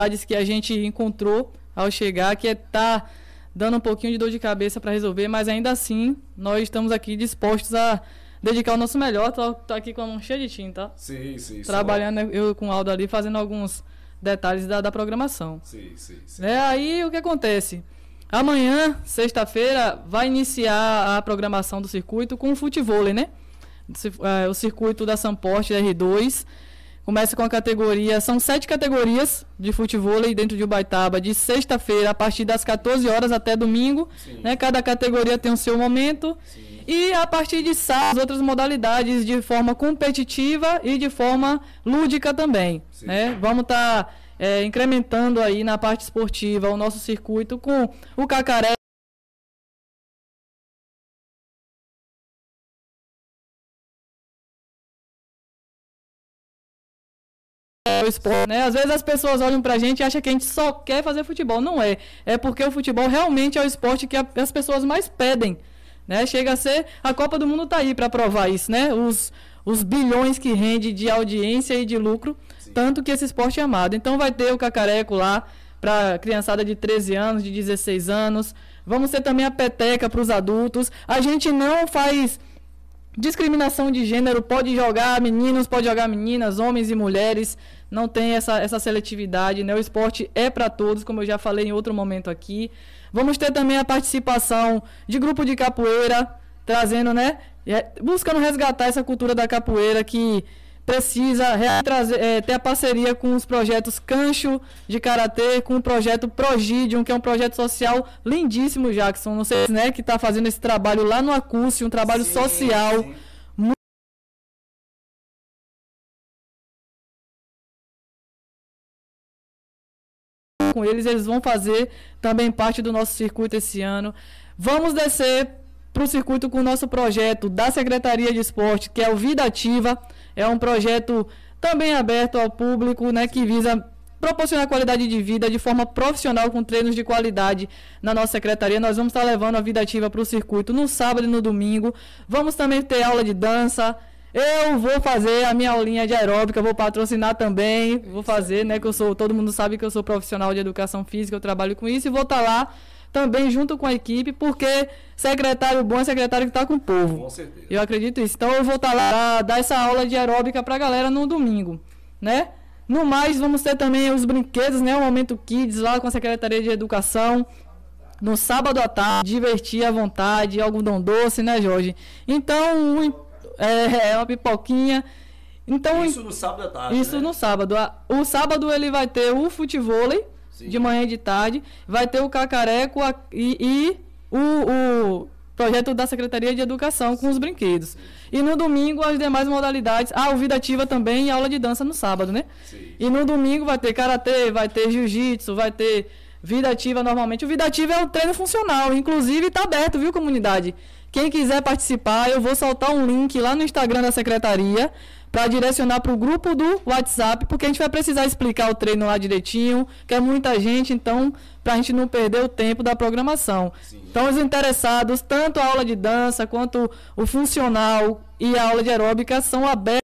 que a gente encontrou ao chegar, que tá dando um pouquinho de dor de cabeça para resolver, mas ainda assim nós estamos aqui dispostos a dedicar o nosso melhor. Tô aqui com a mão cheia de tinta. Sim. Trabalhando eu com o Aldo ali, fazendo alguns detalhes da programação. Sim. Aí o que acontece? Amanhã, sexta-feira, vai iniciar a programação do circuito com o futevôlei, né? O circuito da Samporte R2. Começa com a categoria, são 7 categorias de futevôlei dentro de Ubaitaba, de sexta-feira a partir das 14 horas até domingo, né? Cada categoria tem o seu momento. Sim. E a partir de sábado, outras modalidades de forma competitiva e de forma lúdica também, né? Vamos estar incrementando aí na parte esportiva o nosso circuito com o Cacaré, o esporte, né? Às vezes as pessoas olham pra gente e acham que a gente só quer fazer futebol. Não é. É porque o futebol realmente é o esporte que as pessoas mais pedem, né? Chega a ser... A Copa do Mundo tá aí para provar isso, né? Os bilhões que rende de audiência e de lucro, tanto que esse esporte é amado. Então vai ter o cacareco lá para criançada de 13 anos, de 16 anos. Vamos ter também a peteca para os adultos. A gente não faz discriminação de gênero, pode jogar meninos, pode jogar meninas, homens e mulheres, não tem essa seletividade, né? O esporte é para todos, como eu já falei em outro momento aqui. Vamos ter também a participação de grupo de capoeira, trazendo, né? Buscando resgatar essa cultura da capoeira que precisa ter a parceria com os projetos Cancho de Karatê, com o projeto Progidium, que é um projeto social lindíssimo, Jackson. Não sei, né, que está fazendo esse trabalho lá no Acúcio, um trabalho social. Com eles vão fazer também parte do nosso circuito esse ano. Vamos descer para o circuito com o nosso projeto da Secretaria de Esporte, que é o Vida Ativa. É um projeto também aberto ao público, né, que visa proporcionar qualidade de vida de forma profissional, com treinos de qualidade na nossa secretaria. Nós vamos estar levando a Vida Ativa para o circuito no sábado e no domingo. Vamos também ter aula de dança. Eu vou fazer a minha aulinha de aeróbica, vou patrocinar também, vou fazer, né, que todo mundo sabe que eu sou profissional de educação física, eu trabalho com isso, e vou estar lá também junto com a equipe, porque secretário bom é secretário que está com o povo. Com certeza. Eu acredito nisso. Então eu vou estar lá, dar essa aula de aeróbica para a galera no domingo, né? No mais, vamos ter também os brinquedos, né? O Momento Kids lá com a Secretaria de Educação. No sábado à tarde, divertir à vontade, algodão doce, né, Jorge? Então, uma pipoquinha. Então, isso no sábado à tarde, isso, né? No sábado. O sábado ele vai ter o futevôlei, de manhã e de tarde, vai ter o cacareco e o projeto da Secretaria de Educação com os brinquedos. E no domingo as demais modalidades, o Vida Ativa também e aula de dança no sábado, né? Sim. E no domingo vai ter karatê, vai ter jiu-jitsu, vai ter Vida Ativa normalmente. O Vida Ativa é um treino funcional, inclusive está aberto, viu, comunidade? Quem quiser participar, eu vou soltar um link lá no Instagram da Secretaria para direcionar para o grupo do WhatsApp, porque a gente vai precisar explicar o treino lá direitinho, que é muita gente, então, para a gente não perder o tempo da programação. Sim. Então, os interessados, tanto a aula de dança, quanto o funcional e a aula de aeróbica, são abertos.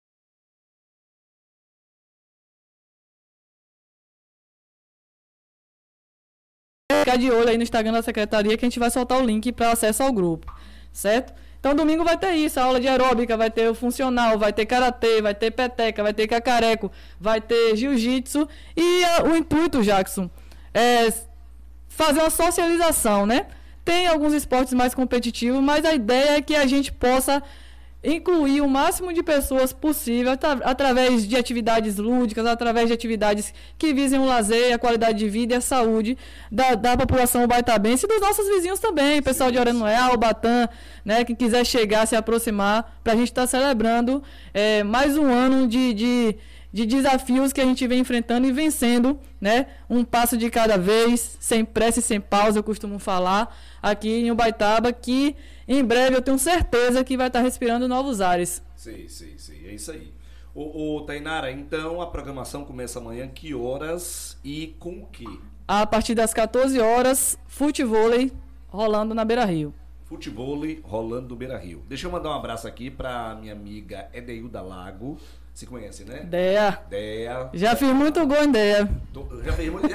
Ficar de olho aí no Instagram da Secretaria, que a gente vai soltar o link para acesso ao grupo, certo? Então, domingo vai ter isso, a aula de aeróbica, vai ter o funcional, vai ter karatê, vai ter peteca, vai ter cacareco, vai ter jiu-jitsu. E o intuito, Jackson, é fazer uma socialização, né? Tem alguns esportes mais competitivos, mas a ideia é que a gente possa incluir o máximo de pessoas possível através de atividades lúdicas, através de atividades que visem o lazer, a qualidade de vida e a saúde da população ubaitabense e dos nossos vizinhos também, pessoal de Oranoel, Batã, né, que quiser chegar, se aproximar, para a gente estar celebrando mais um ano de desafios que a gente vem enfrentando e vencendo, né, um passo de cada vez, sem pressa e sem pausa, eu costumo falar, aqui em Ubaitaba, que em breve eu tenho certeza que vai estar respirando novos ares. Sim, é isso aí. Tainara, então a programação começa amanhã, que horas e com o quê? A partir das 14 horas, futevôlei rolando na Beira Rio. Futevôlei rolando no Beira Rio. Deixa eu mandar um abraço aqui para minha amiga Edeilda Lago, Se conhece, né? Deia. Deia. Já fiz muito gol em Deia. Já fez muito.